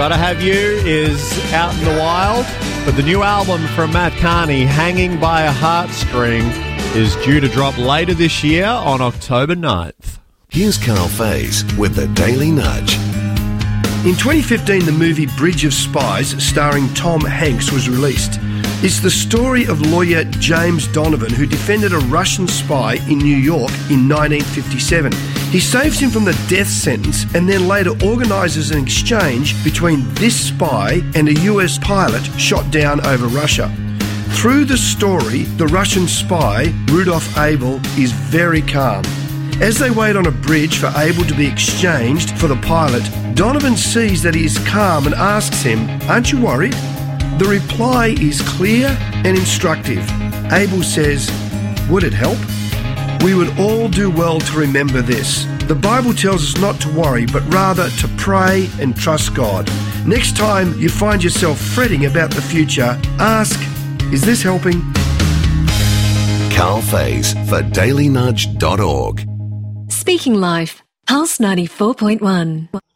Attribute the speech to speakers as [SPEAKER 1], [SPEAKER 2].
[SPEAKER 1] Gotta Have You is out in the wild, but the new album from Matt Carney, Hanging by a Heartstring, is due to drop later this year on October 9th.
[SPEAKER 2] Here's Carl Faze with the Daily Nudge.
[SPEAKER 3] In 2015, the movie Bridge of Spies, starring Tom Hanks, was released. It's the story of lawyer James Donovan, who defended a Russian spy in New York in 1957. He saves him from the death sentence and then later organises an exchange between this spy and a US pilot shot down over Russia. Through the story, the Russian spy, Rudolph Abel, is very calm. As they wait on a bridge for Abel to be exchanged for the pilot, Donovan sees that he is calm and asks him, "Aren't you worried?" The reply is clear and instructive. Abel says, "Would it help?" We would all do well to remember this. The Bible tells us not to worry, but rather to pray and trust God. Next time you find yourself fretting about the future, ask, is this helping?
[SPEAKER 2] Carl Faze for dailynudge.org.
[SPEAKER 4] Speaking Life, Pulse 94.1.